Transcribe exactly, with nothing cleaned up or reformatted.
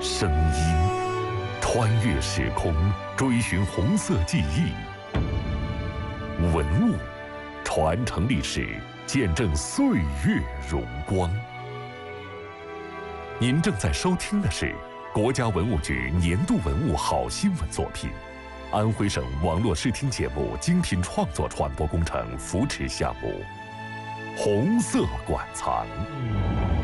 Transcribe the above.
声音，穿越时空，追寻红色记忆；文物，传承历史，见证岁月荣光。您正在收听的是国家文物局年度文物好新闻作品，安徽省网络视听节目精品创作传播工程扶持项目——红色馆藏。